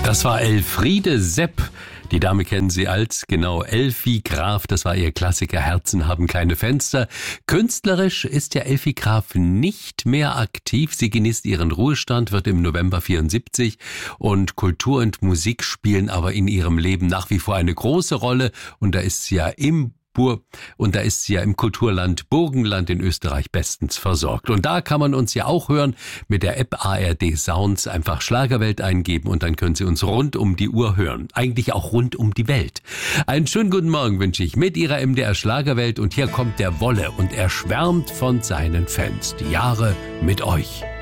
Das war Elfriede Sepp. Die Dame kennen Sie als, genau, Elfi Graf. Das war ihr Klassiker Herzen haben keine Fenster. Künstlerisch ist ja Elfi Graf nicht mehr aktiv. Sie genießt ihren Ruhestand, wird im November 74. Und Kultur und Musik spielen aber in ihrem Leben nach wie vor eine große Rolle. Und da ist sie ja im Kulturland Burgenland in Österreich bestens versorgt. Und da kann man uns ja auch hören mit der App ARD Sounds. Einfach Schlagerwelt eingeben und dann können Sie uns rund um die Uhr hören. Eigentlich auch rund um die Welt. Einen schönen guten Morgen wünsche ich mit Ihrer MDR Schlagerwelt. Und hier kommt der Wolle und er schwärmt von seinen Fans. Die Jahre mit euch.